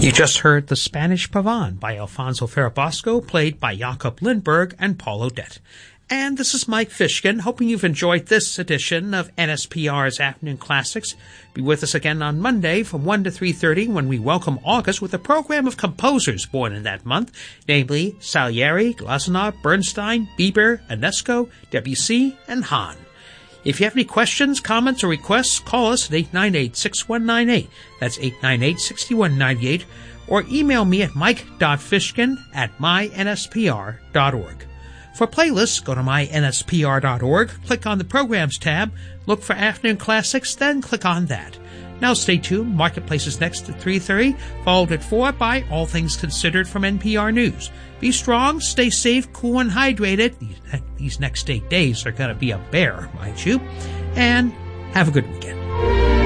You just heard The Spanish Pavane by Alfonso Ferrabosco, played by Jakob Lindberg and Paul Odette. And this is Mike Fishkin, hoping you've enjoyed this edition of NSPR's Afternoon Classics. Be with us again on Monday from 1 to 3:30 when we welcome August with a program of composers born in that month, namely Salieri, Glazunov, Bernstein, Bieber, Ionesco, Debussy, and Hahn. If you have any questions, comments, or requests, call us at 898-6198. That's 898-6198. Or email me at mike.fishkin@mynspr.org. For playlists, go to mynspr.org, click on the Programs tab, look for Afternoon Classics, then click on that. Now stay tuned. Marketplace is next at 3:30, followed at 4 by All Things Considered from NPR News. Be strong, stay safe, cool, and hydrated. These next 8 days are going to be a bear, mind you. And have a good weekend.